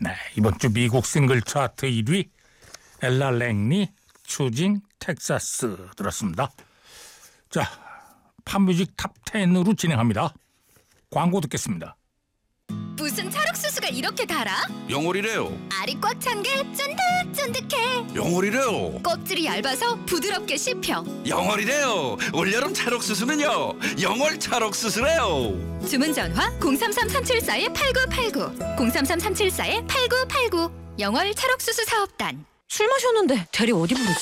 네, 이번 주 미국 싱글 차트 1위 엘라 랭리 추징 텍사스 들었습니다. 자, 팝뮤직 탑 10으로 진행합니다. 광고 듣겠습니다. 무슨 찰옥수수가 이렇게 달아? 영월이래요. 알이 꽉 찬 게 쫀득쫀득해. 영월이래요. 껍질이 얇아서 부드럽게 씹혀. 영월이래요. 올여름 찰옥수수는요, 영월 찰옥수수래요. 주문 전화 033-374-8989 033-374-8989 영월 찰옥수수 사업단. 술 마셨는데 대리 어디 부르지?